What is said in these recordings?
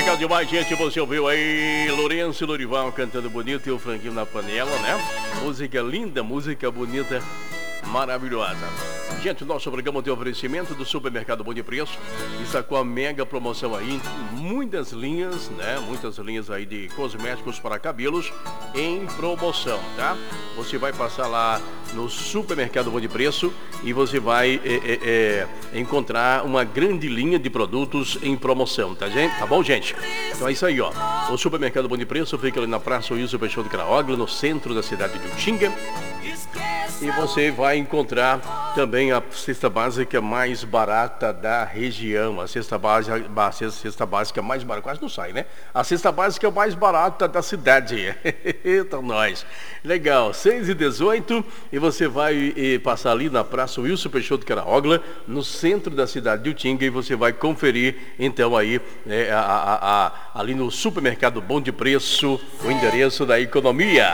Legal demais, gente. Você ouviu aí Lourenço e Lorival cantando bonito e o franguinho na panela, né? Música linda, música bonita, maravilhosa. Gente, o nosso programa tem oferecimento do Supermercado Bom de Preço. Está com a mega promoção aí, muitas linhas, né? Muitas linhas aí de cosméticos para cabelos em promoção, tá? Você vai passar lá no Supermercado Bom de Preço e você vai encontrar uma grande linha de produtos em promoção, tá, gente? Tá bom, gente? Então é isso aí, ó. O Supermercado Bom de Preço fica ali na Praça Wilson Peixoto de Caraogla, no centro da cidade de Utinga. E você vai encontrar também a cesta básica mais barata da região. A cesta básica mais barata, quase não sai, né? A cesta básica mais barata da cidade. Então nós. Legal, 6h18 e você vai passar ali na Praça Wilson Peixoto de Caraogla, no centro da cidade de Utinga, e você vai conferir então aí ali no Supermercado Bom de Preço, o endereço da economia.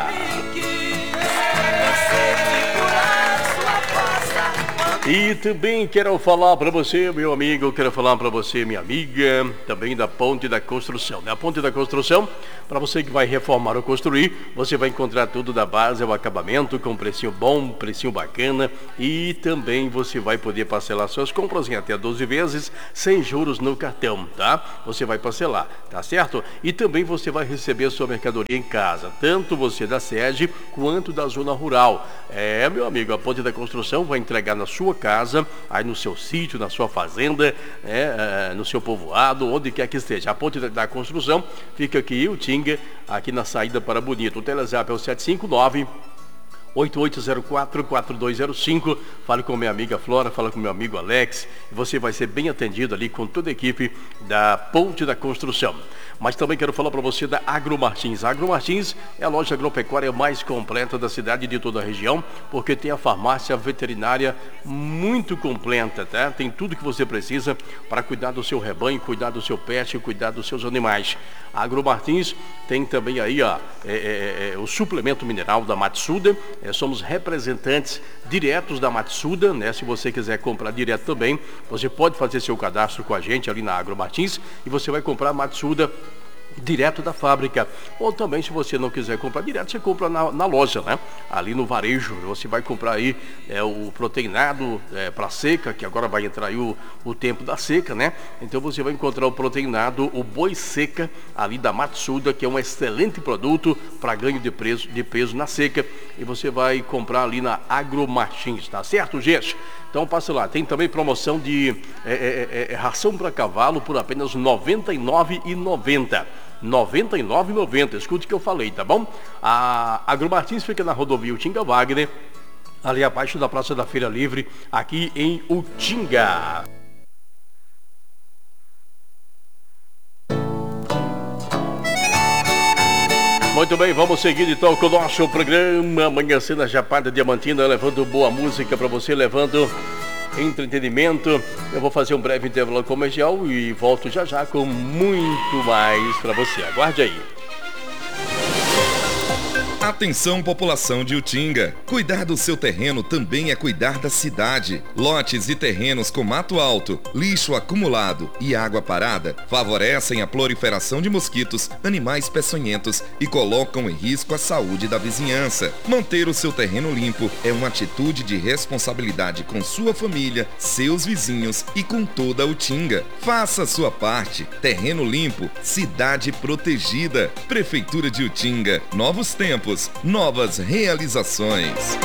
E também quero falar para você, meu amigo, quero falar para você, minha amiga, também da Ponte da Construção. A Ponte da Construção, para você que vai reformar ou construir, você vai encontrar tudo da base ao acabamento, com precinho bom, precinho bacana, e também você vai poder parcelar suas compras em até 12 vezes, sem juros no cartão, tá? Você vai parcelar, tá certo? E também você vai receber a sua mercadoria em casa, tanto você da sede quanto da zona rural. Meu amigo, a Ponte da Construção vai entregar na sua casa, aí no seu sítio, na sua fazenda, no seu povoado, onde quer que esteja. A Ponte da Construção fica aqui em Utinga, aqui na saída para Bonito. O Telezap é o 759-8804-4205. Fale com minha amiga Flora, fala com meu amigo Alex, e você vai ser bem atendido ali com toda a equipe da Ponte da Construção. Mas também quero falar para você da Agromartins. A Agromartins é a loja agropecuária mais completa da cidade e de toda a região, porque tem a farmácia veterinária muito completa, tá? Tem tudo que você precisa para cuidar do seu rebanho, cuidar do seu pet, cuidar dos seus animais. A Agromartins tem também aí o suplemento mineral da Matsuda. Somos representantes diretos da Matsuda, né? Se você quiser comprar direto também, você pode fazer seu cadastro com a gente ali na Agromartins e você vai comprar Matsuda direto da fábrica. Ou também, se você não quiser comprar direto, você compra na loja, né? Ali no varejo, você vai comprar aí o proteinado para seca, que agora vai entrar aí o tempo da seca, né? Então você vai encontrar o proteinado, o boi seca, ali da Matsuda, que é um excelente produto para ganho de peso na seca, e você vai comprar ali na Agromartins, tá certo, gente? Então passa lá, tem também promoção de ração para cavalo por apenas R$ 99,90. R$ 99,90, escute o que eu falei, tá bom? A Agromartins fica na rodovia Utinga Wagner, ali abaixo da Praça da Feira Livre, aqui em Utinga. Muito bem, vamos seguir então com o nosso programa Amanhecendo Chapada Diamantina, levando boa música para você, levando entretenimento. Eu vou fazer um breve intervalo comercial e volto já com muito mais para você. Aguarde aí. Atenção, população de Utinga. Cuidar do seu terreno também é cuidar da cidade. Lotes e terrenos com mato alto, lixo acumulado e água parada favorecem a proliferação de mosquitos, animais peçonhentos e colocam em risco a saúde da vizinhança. Manter o seu terreno limpo é uma atitude de responsabilidade com sua família, seus vizinhos e com toda a Utinga. Faça a sua parte. Terreno limpo, cidade protegida. Prefeitura de Utinga. Novos tempos. Novas realizações.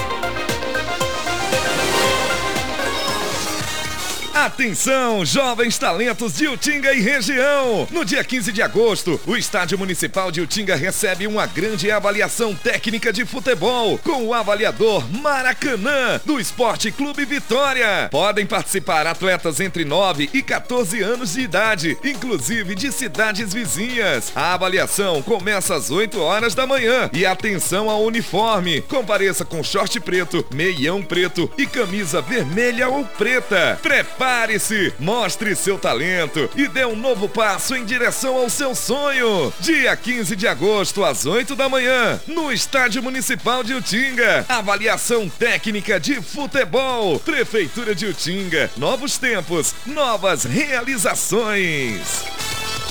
Atenção, jovens talentos de Utinga e região! No dia 15 de agosto, o Estádio Municipal de Utinga recebe uma grande avaliação técnica de futebol com o avaliador Maracanã do Esporte Clube Vitória. Podem participar atletas entre 9 e 14 anos de idade, inclusive de cidades vizinhas. A avaliação começa às 8 horas da manhã e atenção ao uniforme. Compareça com short preto, meião preto e camisa vermelha ou preta. Prepare-se, mostre seu talento e dê um novo passo em direção ao seu sonho. Dia 15 de agosto, às 8 da manhã, no Estádio Municipal de Utinga. Avaliação técnica de futebol. Prefeitura de Utinga. Novos tempos, novas realizações.